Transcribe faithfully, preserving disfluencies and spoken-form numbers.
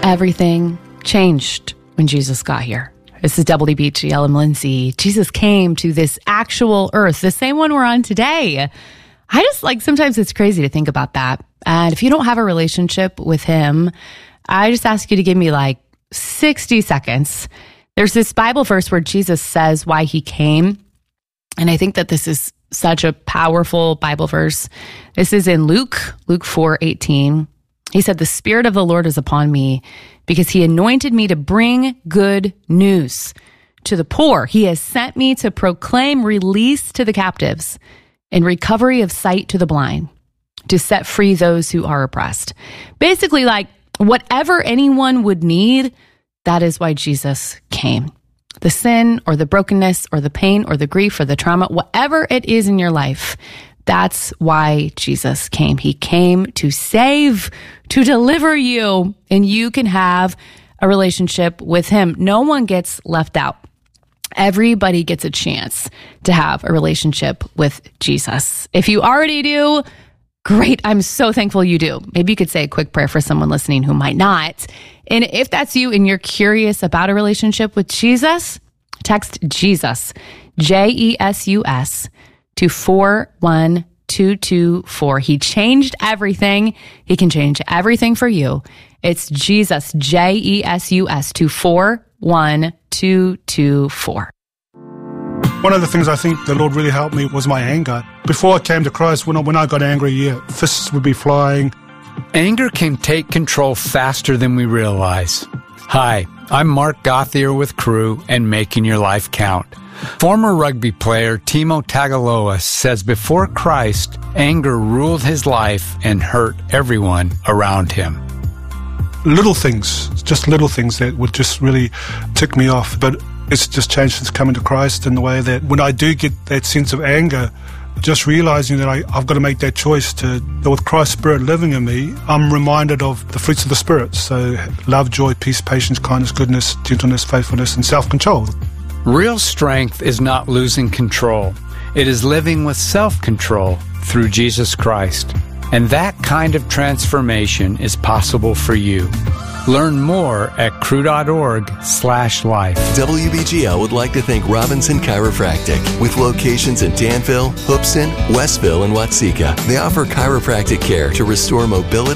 Everything changed when Jesus got here. This is W B G L. I'm Lindsay. Jesus came to this actual earth, the same one we're on today. I just like, sometimes it's crazy to think about that. And if you don't have a relationship with him, I just ask you to give me like sixty seconds. There's this Bible verse where Jesus says why he came. And I think that this is such a powerful Bible verse. This is in Luke, Luke four eighteen. He said, "The Spirit of the Lord is upon me because he anointed me to bring good news to the poor. He has sent me to proclaim release to the captives and recovery of sight to the blind, to set free those who are oppressed." Basically, like whatever anyone would need, that is why Jesus came. The sin or the brokenness or the pain or the grief or the trauma, whatever it is in your life, that's why Jesus came. He came to save, to deliver you, and you can have a relationship with him. No one gets left out. Everybody gets a chance to have a relationship with Jesus. If you already do, great. I'm so thankful you do. Maybe you could say a quick prayer for someone listening who might not. And if that's you and you're curious about a relationship with Jesus, text Jesus, J E S U S, to four one two two four. He changed everything. He can change everything for you. It's Jesus, J E S U S, to four one two two four. One of the things I think the Lord really helped me was my anger. Before I came to Christ, when I, when I got angry, yeah, fists would be flying. Anger can take control faster than we realize. Hi, I'm Mark Gauthier with Crew and Making Your Life Count. Former rugby player Timo Tagaloa says before Christ, anger ruled his life and hurt everyone around him. Little things, just little things that would just really tick me off. But it's just changed since coming to Christ in the way that when I do get that sense of anger, just realizing that I, I've got to make that choice to, that with Christ's Spirit living in me, I'm reminded of the fruits of the Spirit. So love, joy, peace, patience, kindness, goodness, gentleness, faithfulness, and self-control. Real strength is not losing control. It is living with self-control through Jesus Christ. And that kind of transformation is possible for you. Learn more at crew.org slash life. W B G L would like to thank Robinson Chiropractic. With locations in Danville, Hoopeston, Westville, and Watseka, they offer chiropractic care to restore mobility